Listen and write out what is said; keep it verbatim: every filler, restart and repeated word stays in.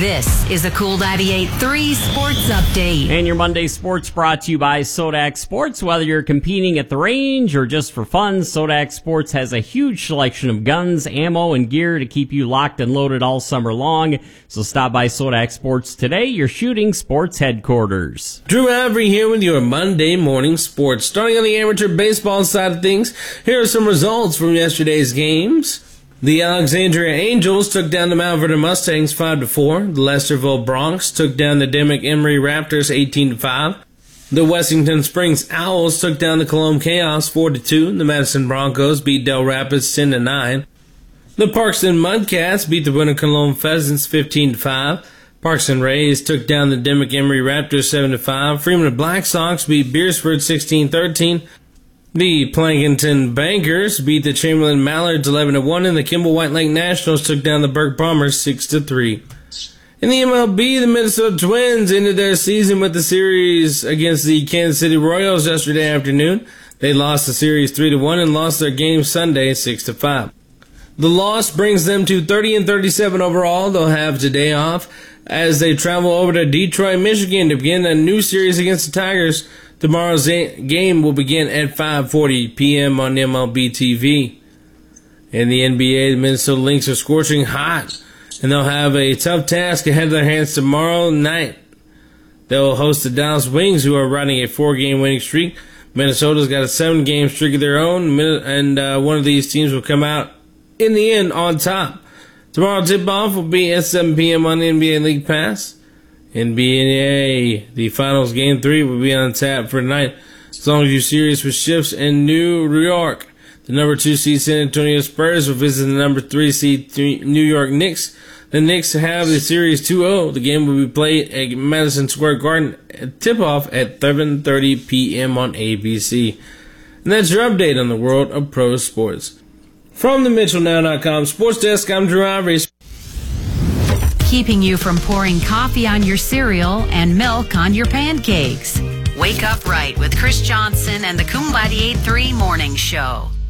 This is a Cool ninety-eight point three Sports Update. And your Monday Sports brought to you by Sodak Sports. Whether you're competing at the range or just for fun, Sodak Sports has a huge selection of guns, ammo, and gear to keep you locked and loaded all summer long. So stop by Sodak Sports today, your shooting sports headquarters. Drew Avery here with your Monday morning sports. Starting on the amateur baseball side of things, here are some results from yesterday's games. The Alexandria Angels took down the Mount Vernon Mustangs five to four. The Lesterville Bronx took down the Dimmock Emory Raptors eighteen to five. The Wessington Springs Owls took down the Cologne Chaos four to two. The Madison Broncos beat Del Rapids ten to nine. The Parkston Mudcats beat the Winter Cologne Pheasants fifteen to five. Parkston Rays took down the Dimmock Emory Raptors seven to five. Freeman Black Sox beat Beersford sixteen thirteen. The Plankinton Bankers beat the Chamberlain Mallards eleven to one, and the Kimball White Lake Nationals took down the Burke Bombers six to three. In the M L B, the Minnesota Twins ended their season with the series against the Kansas City Royals yesterday afternoon. They lost the series three to one and lost their game Sunday six to five. The loss brings them to thirty and thirty-seven overall. They'll have today off as they travel over to Detroit, Michigan to begin a new series against the Tigers. Tomorrow's game will begin at five forty p.m. on M L B T V. In the N B A, the Minnesota Lynx are scorching hot, and they'll have a tough task ahead of their hands tomorrow night. They'll host the Dallas Wings, who are riding a four-game winning streak. Minnesota's got a seven-game streak of their own, and uh, one of these teams will come out in the end on top. Tomorrow tip-off will be at seven p.m. on the N B A League Pass. N B A, the finals game three will be on tap for tonight, as long as you're serious with shifts in New York. The number two seed San Antonio Spurs will visit the number three seed New York Knicks. The Knicks have the series two oh. The game will be played at Madison Square Garden at tip-off at seven thirty p.m. on A B C. And that's your update on the world of pro sports. From the Mitchell Now dot com Sports Desk, I'm Drew Avery. Keeping you from pouring coffee on your cereal and milk on your pancakes. Wake up right with Chris Johnson and the Cool ninety-eight point three Morning Show.